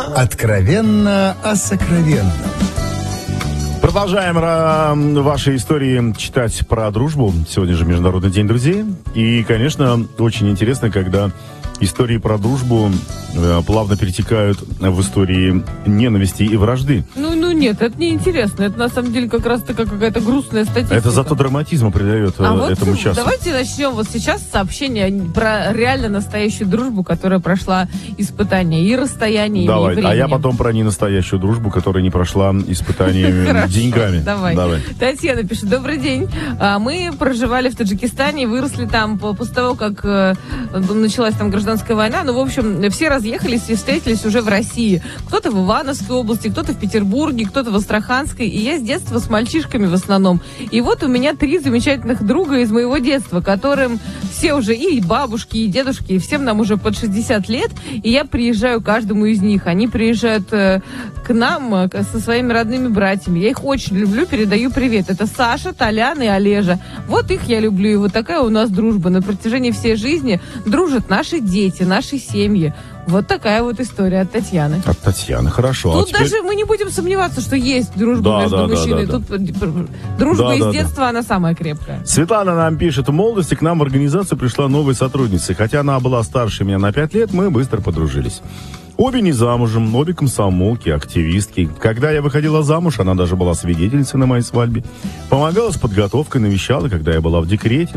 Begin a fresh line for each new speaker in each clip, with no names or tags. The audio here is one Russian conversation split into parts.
Откровенно о сокровенном.
Продолжаем ваши истории читать про дружбу. Сегодня же Международный день друзей. И, конечно, очень интересно, когда истории про дружбу плавно перетекают в истории ненависти и вражды.
Ну нет, это не интересно. Это на самом деле как раз такая какая-то грустная статистика.
Это зато драматизма придает этому часу.
Давайте начнем вот сейчас сообщение про реально настоящую дружбу, которая прошла испытания и расстояние, и времени.
А я потом про ненастоящую дружбу, которая не прошла испытаниями деньгами.
Давай. Татьяна пишет: добрый день. Мы проживали в Таджикистане, выросли там после того, как началась там гражданская война. Ну, в общем, все разъехались и встретились уже в России. Кто-то в Ивановской области, кто-то в Петербурге, кто-то в Астраханской. И я с детства с мальчишками в основном. И вот у меня 3 замечательных друга из моего детства, которым все уже и бабушки, и дедушки, и всем нам уже под 60 лет. И я приезжаю к каждому из них. Они приезжают к нам со своими родными братьями. Я их очень люблю, передаю привет. Это Саша, Толян и Олежа. Вот их я люблю. И вот такая у нас дружба. На протяжении всей жизни дружат наши дети, наши семьи. Вот такая вот история от Татьяны.
От Татьяны, хорошо.
Тут даже мы не будем сомневаться, что есть дружба между мужчиной. Тут дружба из детства, она самая крепкая.
Светлана нам пишет: в молодости к нам в организацию пришла новая сотрудница. Хотя она была старше меня на 5 лет, мы быстро подружились. Обе не замужем, обе комсомолки, активистки. Когда я выходила замуж, она даже была свидетельницей на моей свадьбе. Помогала с подготовкой, навещала, когда я была в декрете.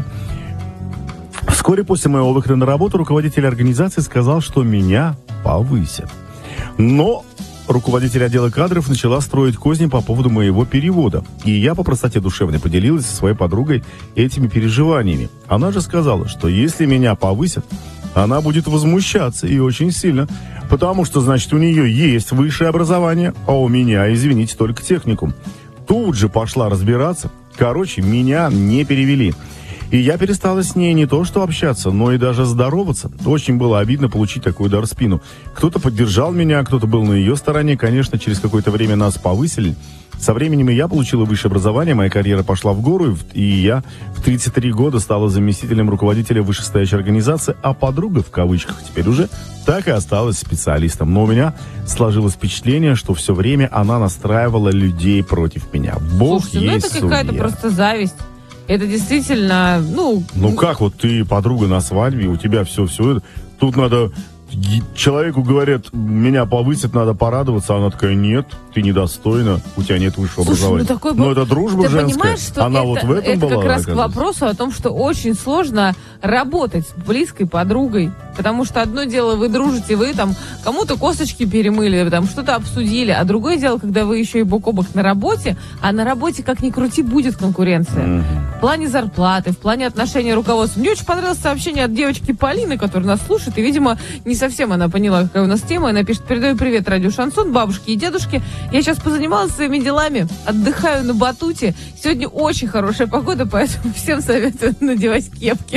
Вскоре после моего выхода на работу руководитель организации сказал, что меня повысят. Но руководитель отдела кадров начала строить козни по поводу моего перевода. И я по простоте душевной поделилась со своей подругой этими переживаниями. Она же сказала, что если меня повысят, она будет возмущаться и очень сильно. Потому что, значит, у нее есть высшее образование, а у меня, извините, только техникум. Тут же пошла разбираться. Короче, меня не перевели. И я перестала с ней не то что общаться, но и даже здороваться. Очень было обидно получить такой удар в спину. Кто-то поддержал меня, кто-то был на ее стороне. Конечно, через какое-то время нас повысили. Со временем и я получила высшее образование, моя карьера пошла в гору, и я в 33 года стала заместителем руководителя вышестоящей организации, а подруга, в кавычках теперь уже, так и осталась специалистом. Но у меня сложилось впечатление, что все время она настраивала людей против меня. Бог
Слушайте,
есть
это какая-то
судья.
просто зависть. Это действительно,
Ну как вот ты подруга на свадьбе, у тебя все это. Тут надо... Человеку говорят, меня повысят, надо порадоваться, а она такая: нет, ты недостойна, у тебя нет высшего образования. Но это дружба женская,
понимаешь, что
она
это,
вот в этом
это
была.
как раз к вопросу о том, что очень сложно работать с близкой подругой, потому что одно дело, вы дружите, вы там кому-то косточки перемыли, там что-то обсудили, а другое дело, когда вы еще и бок о бок на работе, а на работе, как ни крути, будет конкуренция. В плане зарплаты, в плане отношения руководства. Мне очень понравилось сообщение от девочки Полины, которая нас слушает, и, видимо, не совсем она поняла, какая у нас тема. Она пишет: передаю привет радио Шансон, бабушке и дедушке. Я сейчас позанималась своими делами, отдыхаю на батуте. Сегодня очень хорошая погода, поэтому всем советую надевать кепки.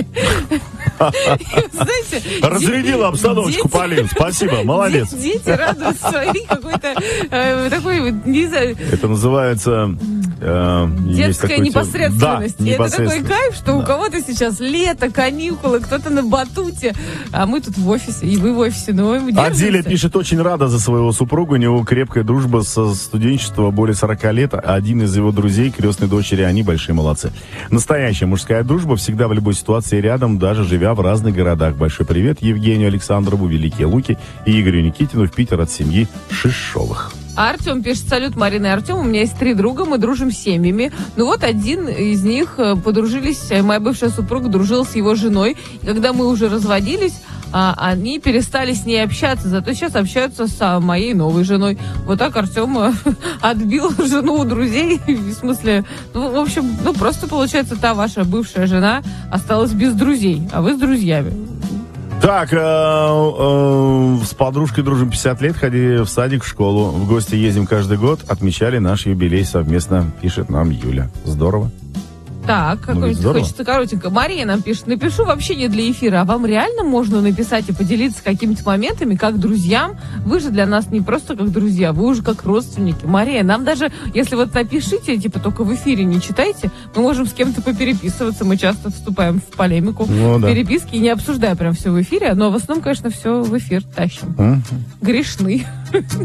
Разрядила обстановочку, Полин. Спасибо, молодец.
Дети радуются своей какой-то такой, не знаю...
Это называется...
детская непосредственность.
Да,
это такой кайф, что у кого-то сейчас лето, каникулы, кто-то на батуте, а мы тут в офисе, и вы в офисе, но мы держимся.
Адиля пишет: очень рада за своего супруга, у него крепкая дружба со студенчества, более 40 лет, один из его друзей, крестной дочери, они большие молодцы. Настоящая мужская дружба, всегда в любой ситуации рядом, даже живя в разных городах. Большой привет Евгению Александрову, Великие Луки и Игорю Никитину в Питер от семьи Шишовых.
А Артем пишет: салют, Марина и Артем, у меня есть 3 друга, мы дружим с семьями. Ну вот один из них подружились, моя бывшая супруга дружила с его женой. И когда мы уже разводились, они перестали с ней общаться, зато сейчас общаются с моей новой женой. Вот так Артем отбил жену у друзей, в смысле, в общем, просто получается, та ваша бывшая жена осталась без друзей, а вы с друзьями.
Так, с подружкой дружим 50 лет, ходили в садик, в школу. В гости ездим каждый год, отмечали наш юбилей совместно, пишет нам Юля. Здорово.
Так, какой-нибудь хочется коротенько. Мария нам пишет: напишу вообще не для эфира, а вам реально можно написать и поделиться какими-то моментами, как друзьям? Вы же для нас не просто как друзья, вы уже как родственники. Мария, нам даже, если вот напишите, типа только в эфире не читайте, мы можем с кем-то попереписываться, мы часто вступаем в полемику, в переписки, не обсуждая прям все в эфире, но в основном, конечно, все в эфир тащим. Грешны.